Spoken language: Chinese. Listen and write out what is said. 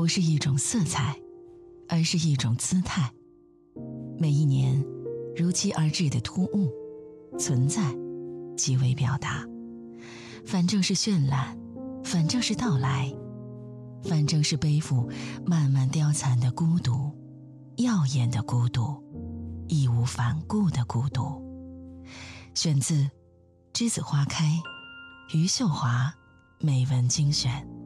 不是一种色彩，而是一种姿态。每一年如期而至的突兀存在即为表达，反正是绚烂，反正是到来，反正是背负慢慢凋残的孤独，耀眼的孤独，义无反顾的孤独。选自栀子花开，余秀华美文精选。